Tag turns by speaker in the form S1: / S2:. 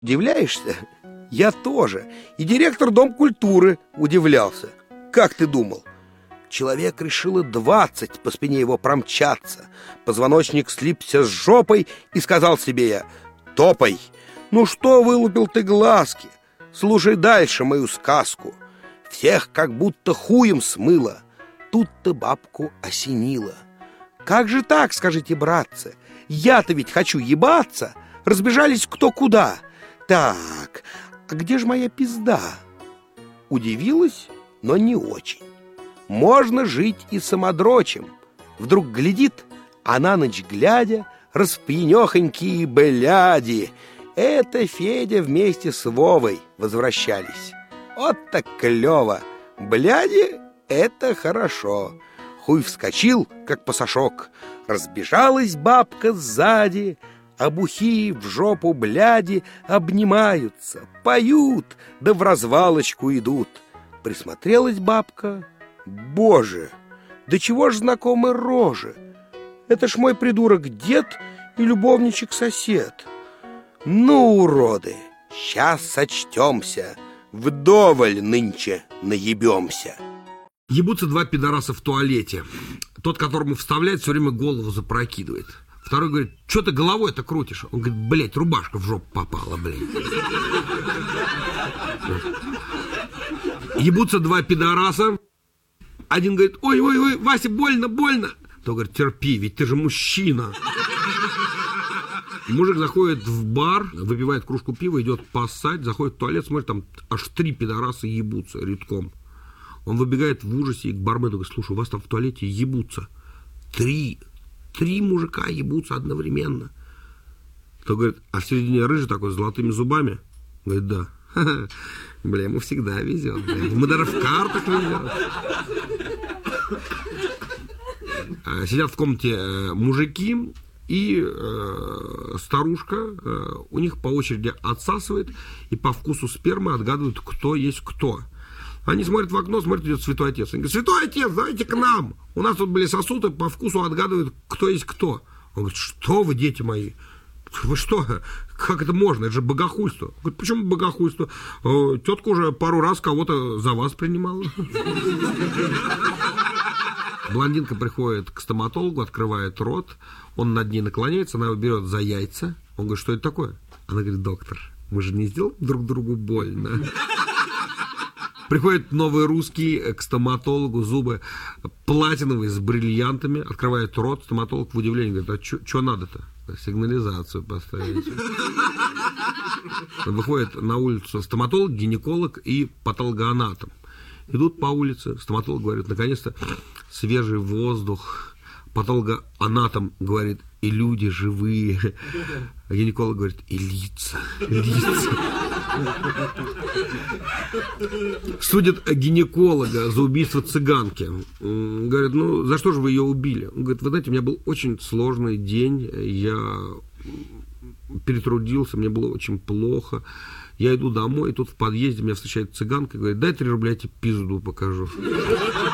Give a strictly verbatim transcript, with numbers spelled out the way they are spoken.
S1: Удивляешься? Я тоже. И директор Дом культуры удивлялся. Как ты думал? Человек решило двадцать по спине его промчаться. Позвоночник слипся с жопой, и сказал себе я: топай! Ну что вылупил ты глазки? Слушай дальше мою сказку. Всех как будто хуем смыло. Тут-то бабку осенило. Как же так, скажите, братцы? Я-то ведь хочу ебаться. Разбежались кто куда. Так, а где же моя пизда? Удивилась, но не очень. Можно жить и самодрочем. Вдруг глядит, а на ночь глядя распьянёхонькие бляди. Это Федя вместе с Вовой возвращались. Вот так клёво. Бляди — это хорошо. Хуй вскочил, как пасашок. Разбежалась бабка сзади, а бухие в жопу бляди обнимаются, поют, да в развалочку идут. Присмотрелась бабка. Боже, да чего ж знакомы рожи? Это ж мой придурок дед и любовничек-сосед. Ну, уроды, сейчас сочтемся, вдоволь нынче наебемся.
S2: Ебутся два пидораса в туалете. Тот, которому вставляет, все время голову запрокидывает. Второй говорит: что ты головой-то крутишь? Он говорит: блять, рубашка в жопу попала, блядь. Ебутся два пидораса. Один говорит: ой-ой-ой, Вася, больно, больно. Тот говорит: терпи, ведь ты же мужчина. Мужик заходит в бар, выпивает кружку пива, идет поссать, заходит в туалет, смотрит, там аж три пидораса ебутся редком. Он выбегает в ужасе и к бармену говорит: слушай, у вас там в туалете ебутся. Три. Три мужика ебутся одновременно. Тот говорит: а в середине рыжий такой с золотыми зубами? Говорит: да. Ха-ха. Бля, ему всегда везет. Бля. Мы даже в картах везем. Сидят в комнате э, мужики и э, старушка. Э, у них по очереди отсасывает и по вкусу спермы отгадывают, кто есть кто. Они смотрят в окно, смотрят, идет святой отец. Они говорят: святой отец, давайте к нам. У нас тут были сосуды, по вкусу отгадывают, кто есть кто. Он говорит: что вы, дети мои? Вы что? Как это можно? Это же богохульство. Он говорит: почему богохульство? Тетка уже пару раз кого-то за вас принимала. Блондинка приходит к стоматологу, открывает рот. Он над ней наклоняется, она его берет за яйца. Он говорит: что это такое? Она говорит: доктор, мы же не сделаем друг другу больно. Приходит новый русский к стоматологу, зубы платиновые с бриллиантами, открывает рот, стоматолог в удивлении говорит: а что надо-то? Сигнализацию поставить. Выходит на улицу стоматолог, гинеколог и патологоанатом. Идут по улице, стоматолог говорит: наконец-то свежий воздух. Патологоанатом говорит: и люди живые. А гинеколог говорит: и лица, лица. Судят гинеколога за убийство цыганки. Говорят: ну, за что же вы ее убили? Он говорит: вы знаете, у меня был очень сложный день, я перетрудился, мне было очень плохо. Я иду домой, и тут в подъезде меня встречает цыганка и говорит: дай три рубля, я тебе пизду покажу.